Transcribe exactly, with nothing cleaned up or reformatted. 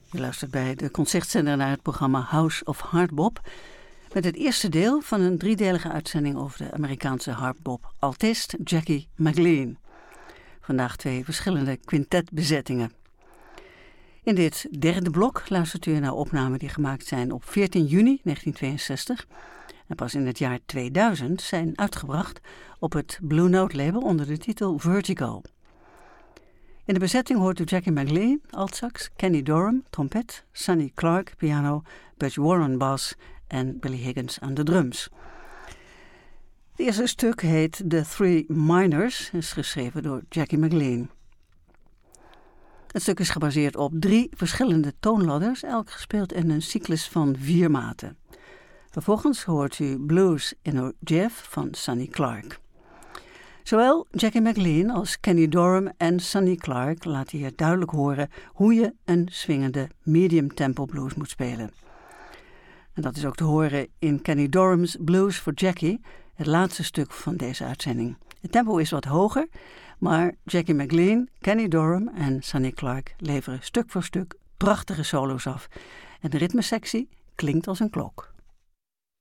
Je luistert bij de concertzender naar het programma House of Hardbop, met het eerste deel van een driedelige uitzending over de Amerikaanse hardbop-altist Jackie McLean. Vandaag twee verschillende quintetbezettingen. In dit derde blok luistert u naar opnamen die gemaakt zijn op veertien juni negentien tweeënzestig en pas in het jaar tweeduizend zijn uitgebracht op het Blue Note label onder de titel Vertigo. In de bezetting hoort u Jackie McLean, altsax, Kenny Dorham, trompet, Sonny Clark, piano, Butch Warren, bas en Billy Higgins aan de drums. Het eerste stuk heet The Three Minors en is geschreven door Jackie McLean. Het stuk is gebaseerd op drie verschillende toonladders, elk gespeeld in een cyclus van vier maten. Vervolgens hoort u Blues in a Jeff van Sonny Clark. Zowel Jackie McLean als Kenny Dorham en Sonny Clark laten hier duidelijk horen hoe je een swingende medium tempo blues moet spelen. En dat is ook te horen in Kenny Dorham's Blues for Jackie, het laatste stuk van deze uitzending. Het tempo is wat hoger, maar Jackie McLean, Kenny Dorham en Sonny Clark leveren stuk voor stuk prachtige solo's af. En de ritmesectie klinkt als een klok.